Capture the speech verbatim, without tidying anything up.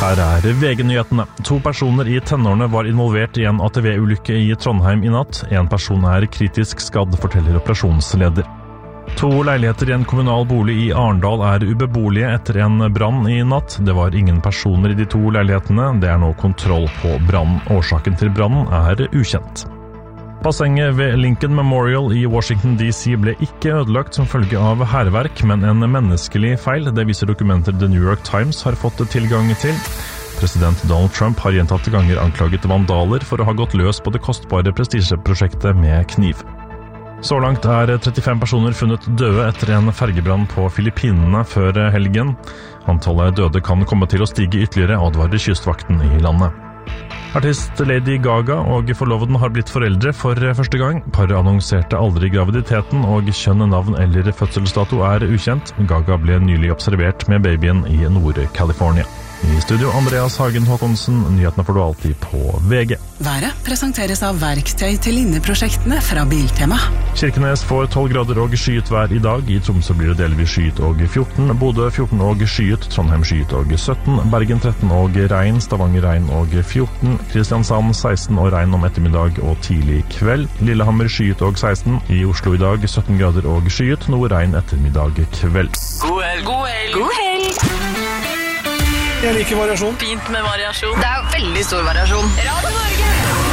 Her er V G-nyhetene. To personer i tenårene var involvert i en A T V-ulykke i Trondheim i natt. En person er kritisk skadd, forteller operasjonsleder. To leiligheter i en kommunal bolig i Arendal er ubeboelige etter en brann i natt. Det var ingen personer i de to leilighetene. Det er nå kontroll på brannen. Årsaken til brannen er ukjent. Bassenget ved Lincoln Memorial i Washington D C ble ikke ødelagt som følge av hærverk, men en menneskelig feil. Det viser dokumenter The New York Times har fått tilgang til. President Donald Trump har gjentatte ganger anklaget vandaler for å ha gått løs på det kostbare prestisjeprosjektet med kniv. Så langt er trettifem personer funnet døde etter en fergebrann på Filippinene før helgen. Antallet døde kan komme til å stige ytterligere, advarer kystvakten i landet. Artist Lady Gaga og forloveden har blitt foreldre for første gang. Paret annonserte aldri graviditeten, og kjønn, navn eller fødselsdato er ukjent. Gaga ble nylig observert med babyen i Nord-California. I studio Andreas Hagen Håkonsen, nyhetene får du alltid på V G. Været presenteres av verktøy til linneprosjektene fra Biltema. Kirkenes får tolv grader og skyet vær i dag. I Tromsø blir det delvis skyet og fjorten. Bodø fjorten og skyet. Trondheim skyet og sytten. Bergen tretten og regn. Stavanger regn og fjorten. Kristiansand seksten og regn om ettermiddag og tidlig kveld. Lillehammer skyet og seksten. I Oslo i dag sytten grader og skyet. Noe regn ettermiddag kveld. God helg! God helg! God helg! Jeg liker variasjon. Fint med variasjon. Det er veldig stor variasjon. Radio Norge!